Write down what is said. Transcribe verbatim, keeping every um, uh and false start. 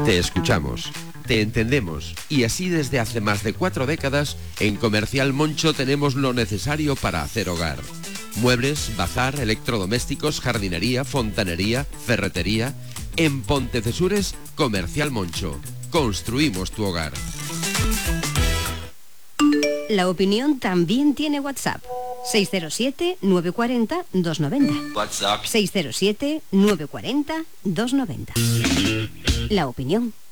Te escuchamos, te entendemos y así desde hace más de cuatro décadas en Comercial Moncho tenemos lo necesario para hacer hogar. Muebles, bazar, electrodomésticos, jardinería, fontanería, ferretería. En Pontecesures, Comercial Moncho. Construimos tu hogar. La opinión también tiene WhatsApp. seis cero siete, nueve cuatro cero, dos nueve cero. WhatsApp. seis cero siete, nueve cuatro cero, dos nueve cero. La opinión.